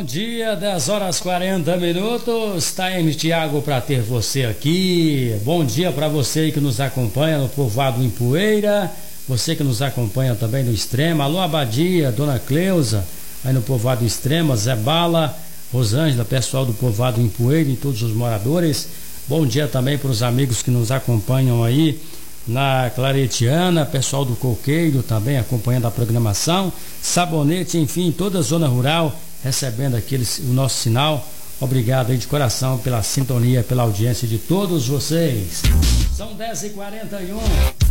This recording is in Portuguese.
Bom dia, 10 horas 40 minutos. Taime Thiago para ter você aqui. Bom dia para você aí que nos acompanha no Povoado Ipueira, você que nos acompanha também no Extrema. Alô Abadia, Dona Cleusa, aí no Povoado Extrema, Zé Bala, Rosângela, pessoal do Povoado Ipueira e todos os moradores. Bom dia também para os amigos que nos acompanham aí na Claretiana, pessoal do Coqueiro também acompanhando a programação, Sabonete, enfim, toda a zona rural recebendo o nosso sinal. Obrigado aí de coração pela sintonia, pela audiência de todos vocês. São 10h41.